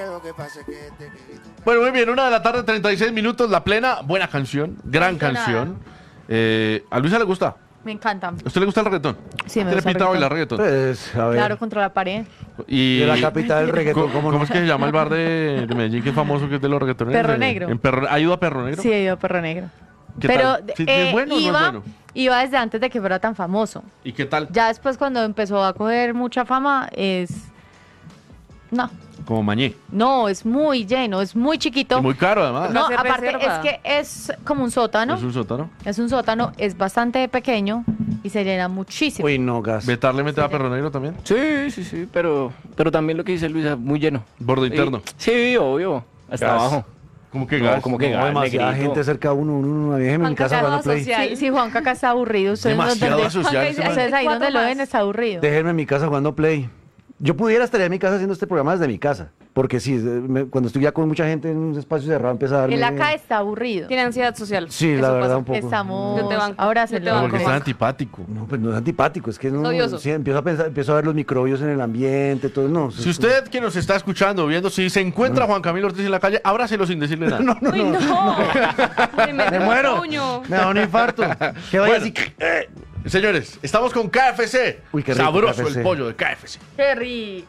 Bueno, muy bien, 1 de la tarde, 36 minutos, La Plena, buena canción, gran canción. A Luisa le gusta. Me encanta. ¿A usted le gusta el reggaetón? Sí, me ¿Tiene gusta el pinta de bailar reggaetón. reggaetón? Pues, a ver. Claro, contra la pared. Y De la capital del reggaetón, ¿cómo no? ¿Cómo es que se llama el bar de Medellín que es famoso, que es de los reggaetoneros? Perro Negro. ¿Ha ido a Perro Negro? Sí, he ido a Perro Negro. ¿Qué Pero tal? ¿Sí, ¿es bueno o no es bueno? iba desde antes de que fuera tan famoso. ¿Y qué tal? Ya después cuando empezó a coger mucha fama No, Como Mañé. no, es muy lleno, es muy chiquito. Y muy caro, además. No, Va a ser aparte reserva. es que es como un sótano. ¿Es un sótano? Es un sótano, es bastante pequeño y se llena muchísimo. Uy, no, gas. ¿Betar le mete a Perro Negro también? Sí, pero también lo que dice Luisa, muy lleno. Bordo interno. Sí, obvio, hasta Gas. abajo. ¿Cómo que No, gas? como que No, gas, demasiada negrito. gente cerca de uno. Déjeme en mi Juanca casa ya jugando no play. asocia. Sí, Juanca acá está aburrido. Ustedes Demasiado donde- asociado ese man. Ustedes ahí donde lo Cuatro ven más. está aburrido. Déjenme en mi casa jugando play. Yo pudiera estar en mi casa haciendo este programa desde mi casa. Porque sí, cuando estoy ya con mucha gente en un espacio cerrado, empieza a darme... Él acá está aburrido. Tiene ansiedad social. Sí, la Eso verdad, pasa. un poco. Estamos... Yo te banco. Ahora Yo se te lo banco. Porque Juanca. está antipático. No, pues no es antipático, es que no... Odioso. Sí, empiezo a pensar, empiezo a ver los microbios en el ambiente, todo, no. Si usted que nos está escuchando, viendo, si se encuentra a Juan Camilo Ortiz en la calle, ábrácelo sin decirle nada. Uy, no. Me mete Me un muero, puño. me da un infarto. Que vaya Bueno. así... Señores, estamos con KFC. Uy, qué rico, Sabroso KFC. el pollo de KFC. Qué rico.